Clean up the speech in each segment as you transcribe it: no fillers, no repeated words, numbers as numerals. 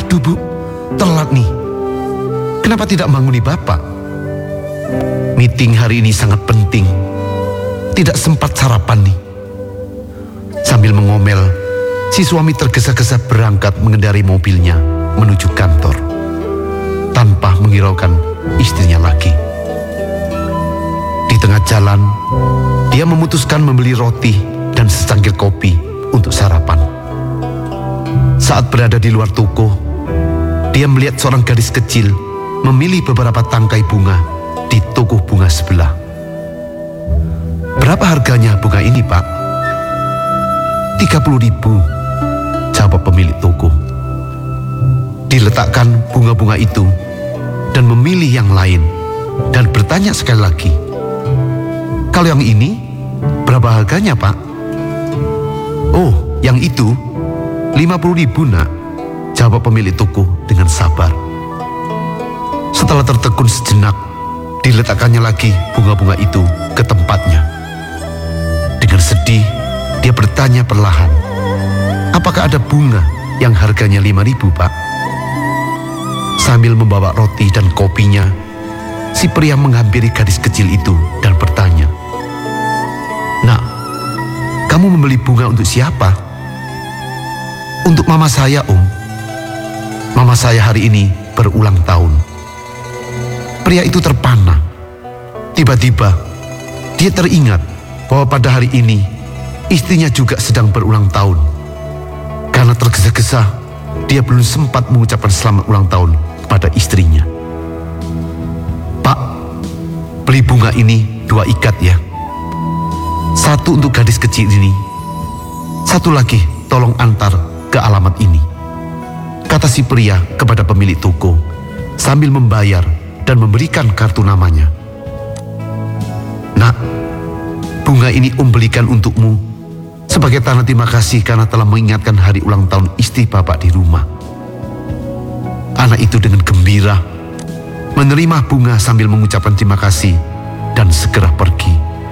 Aduh Bu, telat nih. Kenapa tidak manguni Bapak? Meeting hari ini sangat penting. Tidak sempat sarapan nih. Sambil mengomel, si suami tergesa-gesa berangkat mengendarai mobilnya menuju kantor, tanpa menghiraukan istrinya lagi. Di tengah jalan, dia memutuskan membeli roti dan secangkir kopi untuk sarapan. Saat berada di luar toko, dia melihat seorang gadis kecil memilih beberapa tangkai bunga di toko bunga sebelah. "Berapa harganya bunga ini, Pak?" 30.000, jawab pemilik toko. Diletakkan bunga-bunga itu dan memilih yang lain dan bertanya sekali lagi, "Kalau yang ini, berapa harganya, Pak?" "Oh, yang itu 50.000, Nak," jawab pemilik toko dengan sabar. Setelah tertegun sejenak, diletakkannya lagi bunga-bunga itu ke tempatnya. Dengan sedih, dia bertanya perlahan, "Apakah ada bunga yang harganya 5.000, Pak?" Sambil membawa roti dan kopinya, si pria menghampiri gadis kecil itu dan bertanya, "Nak, kamu membeli bunga untuk siapa?" "Untuk mama saya, Om. Mama saya hari ini berulang tahun." Pria itu terpana. Tiba-tiba, dia teringat bahwa pada hari ini istrinya juga sedang berulang tahun. Karena tergesa-gesa, dia belum sempat mengucapkan selamat ulang tahun kepada istrinya. "Pak, beli bunga ini 2 ikat ya. 1 untuk gadis kecil ini. 1 lagi tolong antar ke alamat ini," kata si pria kepada pemilik toko sambil membayar dan memberikan kartu namanya. "Nak, bunga ini Om belikan untukmu sebagai tanda terima kasih karena telah mengingatkan hari ulang tahun istri Bapak di rumah." Anak itu dengan gembira menerima bunga sambil mengucapkan terima kasih dan segera pergi.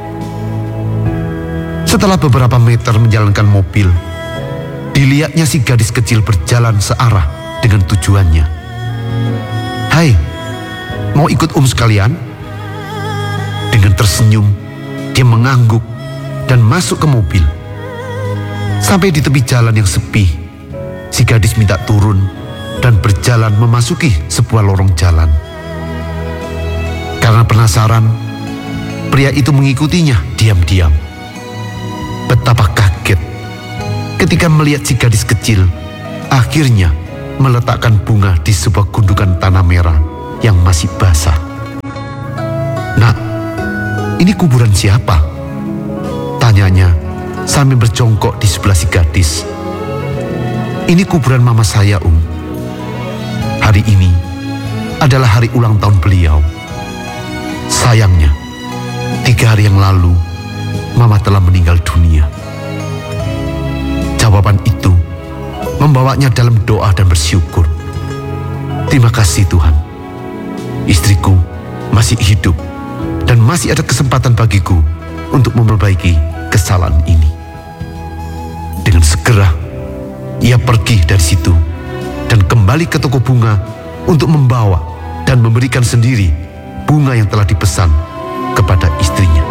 Setelah beberapa meter menjalankan mobil, dilihatnya si gadis kecil berjalan searah dengan tujuannya. "Hai, mau ikut Om sekalian?" Dengan tersenyum, dia mengangguk dan masuk ke mobil. Sampai di tepi jalan yang sepi, si gadis minta turun dan berjalan memasuki sebuah lorong jalan. Karena penasaran, pria itu mengikutinya diam-diam. Betapa kaget ketika melihat si gadis kecil akhirnya meletakkan bunga di sebuah gundukan tanah merah yang masih basah. "Nak, ini kuburan siapa?" tanyanya sambil berjongkok di sebelah si gadis. "Ini kuburan mama saya, Om. Hari ini adalah hari ulang tahun beliau. Sayangnya, 3 hari yang lalu, mama telah meninggal dunia." Jawaban itu membawanya dalam doa dan bersyukur. "Terima kasih Tuhan. Istriku masih hidup dan masih ada kesempatan bagiku untuk memperbaiki kesalahan ini." Dengan segera, ia pergi dari situ dan kembali ke toko bunga untuk membawa dan memberikan sendiri bunga yang telah dipesan kepada istrinya.